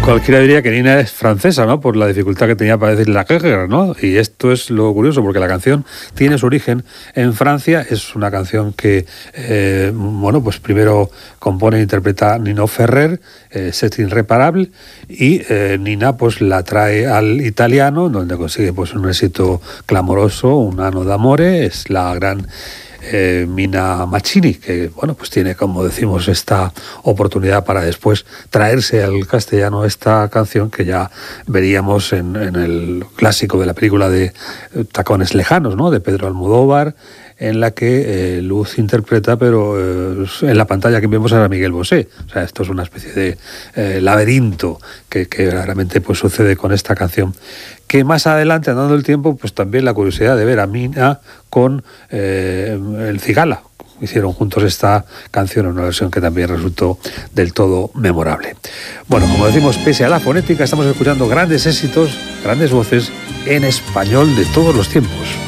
Cualquiera diría que Nina es francesa, ¿no? Por la dificultad que tenía para decir la guerra, ¿no? Y esto es lo curioso, porque la canción tiene su origen en Francia. Es una canción que, pues primero compone e interpreta Nino Ferrer, C'est Irréparable, y Nina pues la trae al italiano, donde consigue pues un éxito clamoroso, Un anno d'amore. Es la gran Mina Mazzini, que pues tiene, como decimos, esta oportunidad para después traerse al castellano esta canción que ya veríamos en el clásico de la película de Tacones Lejanos, ¿no?, de Pedro Almodóvar, en la que Luz interpreta, pero en la pantalla que vemos a Miguel Bosé. O sea, esto es una especie de laberinto que realmente pues sucede con esta canción, que más adelante, andando el tiempo, pues también la curiosidad de ver a Mina con el Cigala. Hicieron juntos esta canción en una versión que también resultó del todo memorable. Bueno, como decimos, pese a la fonética, estamos escuchando grandes éxitos, grandes voces en español de todos los tiempos.